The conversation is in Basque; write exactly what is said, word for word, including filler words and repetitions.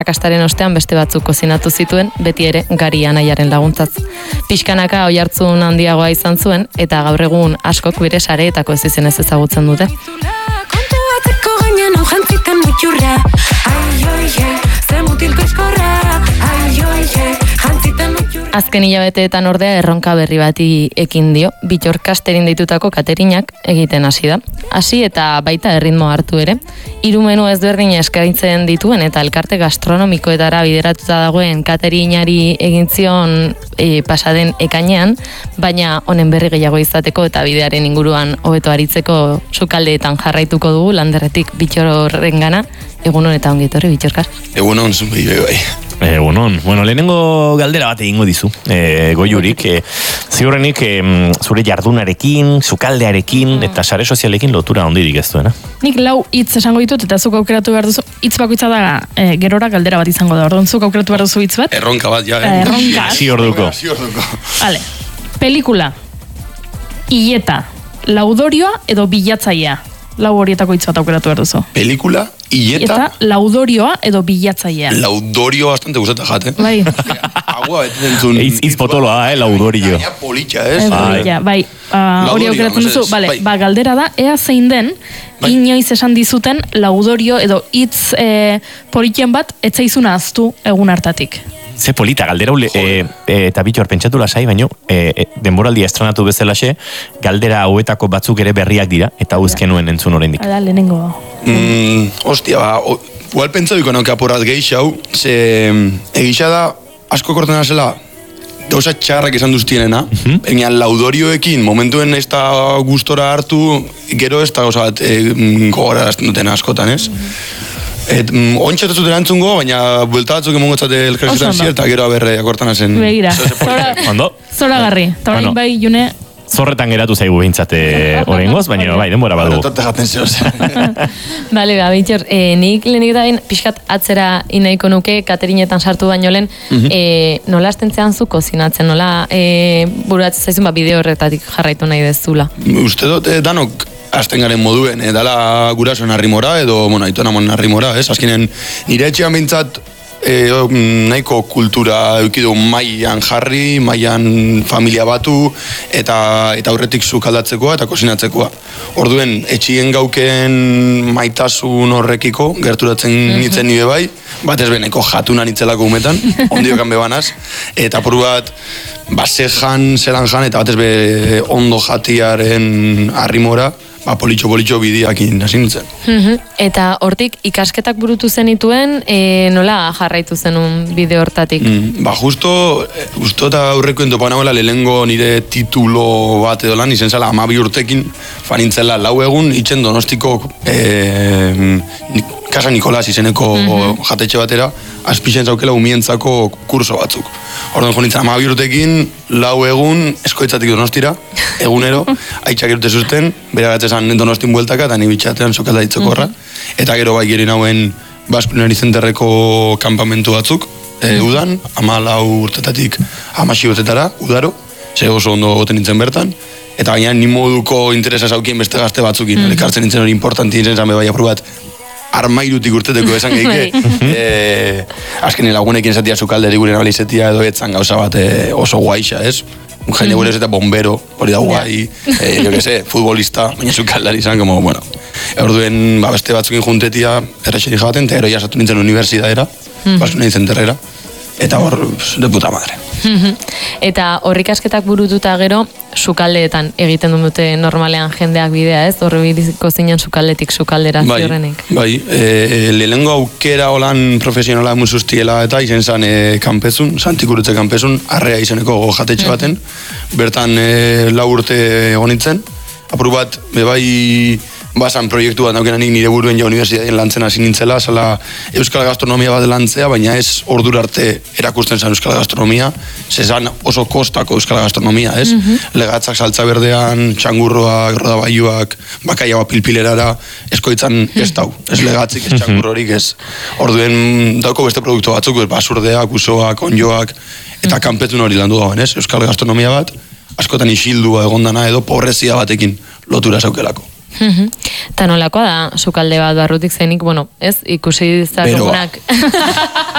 Akastaren ostean beste batzuk kozinatu zituen, beti ere gari anaiaren laguntzatz. Pixkanaka oihartzun handiagoa izan zuen, eta gaur egun askok bere sareetako ez izenez ezagutzen dute. Azken hilabeteetan ordea erronka berri bati ekin dio, Bittor Casterin deitutako katerinak egiten hasi da. Hasi eta baita erritmo hartu ere, hiru menu ezberdin eskaintzen dituen eta elkarte gastronomikoetara bideratuta dagoen katerinari egin zion e, pasaden ekainean, baina honen berri gehiago izateko eta bidearen inguruan hobeto aritzeko sukaldeetan jarraituko dugu Landerretik Bittorrengana. Egunon eta ongi etorri, Bittorkaz. Egunon, zumbi, bai, bai. Egunon, bueno, lehenengo galdera bat egingo dizu, e, goiurik, e, ziurrenik e, zure jardunarekin, sukaldearekin eta sare sozialekin lotura ondirik ez duena. Nik lau hitz esango ditut eta zuk aukeratu behar duzu, hitz bakoitza da e, gerora galdera bat izango da, orduan zuk aukeratu behar duzu hitz bat. Erronka bat, ja. Eh? Erronka. Hasi orduko. Hasi orduko. Vale, pelikula, hileta, laudorioa edo bilatzailea. Lau horietako hitz bat aukeratu behar duzu. Pelikula, hileta... Eta laudorioa edo bilatzailea. Laudorio bastante gustata jate. Bai. Agua, entzun... Itz potoloa, eh, laudorio. Gaina politxa, ez? Bai, bai. Hori aukeratzen duzu, bale, ba, galdera da, ea zein den, bai. Inoiz esan dizuten laudorio edo hitz e, politxen bat, etzaizuna aztu egun hartatik. Ze polita, galdera ule, e, e, eta Bittor pentsatu lasai, baino, e, e, denboraldia estrenatu bezalaxe, galdera hauetako batzuk ere berriak dira, eta uzkenuen entzun oraindik. Hala, lehenengo. Mm, ostia, ba, igual pentsatuko nauke aporrat gehixau, ze egisa da, asko kortena zela, gauza txarrak esan duztienena, uh-huh. Baina laudorioekin momentuen ez da gustora hartu, gero ez da gauza bat e, gogora azten duten askotan, ez? Uh-huh. Et, mm, ontsa zuten antzungo, baina buelta batzuk emongo zate elkarrezetan zier, eta gero aberre akortana zen. Begira, zora garri. Eta orain bai, June... Zorretan geratu zaigu behintzate horrengoz, baina bai, denbora badu. Tote jaten zehoz. Bale, ba, Bittor, e, nik lehenik da pixkat atzera inaiko nuke, katerinetan sartu baino lehen, uh-huh. e, nola astentzean zu kozinatzen, nola e, buratzen zaizun, ba, bideo horretatik jarraitu nahi dezula. Uste dut, eh, danok azten garen moduen, eh, dala gurasoen arrimora, edo, bueno, aitonamoen arrimora, ez? Azkenen, nire etxean bintzat, e, nahiko kultura eukidu mailan jarri, mailan familia batu, eta eta aurretik sukaldatzekoa eta kozinatzekoa. Orduen, etxien gauken maitasun horrekiko, gerturatzen nintzen nire bai, bat ez beneko jatuna nitzelako umetan, ondiokan bebanaz, eta por bat, basejan, zelan jan, eta bat ez be ondo jatiaren arrimora, ba, politxo-politxo bideakin hasi nintzen. Eta hortik ikasketak burutu zenituen, e, nola jarraitu zenun bide hortatik? Mm, ba, justo, justo eta aurreko entopa nagoela lehengo nire titulo bat edo lan, izen zela amabi urtekin, fanintzela lau egun, itxen Donostiko e, Casa Nikolas izeneko mm-hmm. jatetxe batera, azpixen zaukela umientzako kurso batzuk. Orduan jo nintzen amabi urtekin, lau egun, eskoitzatik Donostira, egunero, haitxak erute zuzten, bera gatzezan Donostin bueltaka, eta ni bitxatean sokalda ditzokorra, mm-hmm. eta gero bai geri nauen Baskulinari Zenterreko kanpamentu batzuk, e, udan, ama lau urtetatik amasi urtetara, udaro, ze oso ondo goten nintzen bertan, eta baina ni moduko interesa zaukien beste gazte batzukin, mm-hmm. ekartzen nintzen hori importanti nintzen zan bai aprobat, armairutik urteteko esan geike, e, azkenen lagunekin zatia sukalderi gure nabali zatia edo etzan gauza bat e, oso guaixa, ez? Un jende gure zeta bombero, hori da guai, e, jo que se, futbolista, baina sukaldari izan, como, bueno. Orduen, ba, beste batzukin juntetia, errexeri jaten, eta ero jasatu nintzen universidadera, Baskulinari Zenterrera, eta hor, de puta madre. Eta horrik asketak burututa gero, sukaldeetan egiten dute normalean jendeak bidea, ez? Horri biziko zinen sukaldetik sukaldera bai, ziorrenek. Bai, e, lehenengo aukera holan profesionala musustiela eta izen zan e, kanpezun, Santikurutze kanpezun, arrea izeneko jatetxe baten, bertan e, lau urte egonitzen, apur bat, bai, basan proiektu bat naukenanik nire buruen ja universitatean lantzen hasi nintzela, zela euskal gastronomia bat lantzea, baina ez ordura arte erakusten zen euskal gastronomia, zezan oso kostako euskal gastronomia, ez? Mm-hmm. Legatzak saltza berdean, txangurroak, rodabaiuak, bakaiagoa pilpilerara, eskoitzan ez dau, ez legatzik, ez txangurrorik, ez. Orduen dauko beste produktu batzuk, basurdeak, usoak, onjoak, eta kanpetun hori landu dagoen, ez? Euskal gastronomia bat, askotan isildua egondana edo pobrezia batekin lotura zaukelako. Eta nolakoa da, sukalde bat barrutik zenik, bueno, ez, ikusi dizagunak.